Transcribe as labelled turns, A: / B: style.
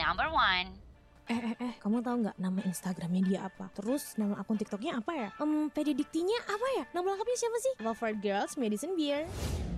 A: Number 1.
B: Kamu tahu nggak nama Instagramnya dia apa? Terus nama akun TikToknya apa ya? PD Diktinya apa ya? Nama lengkapnya siapa sih? Loveford Girls Madison Beer.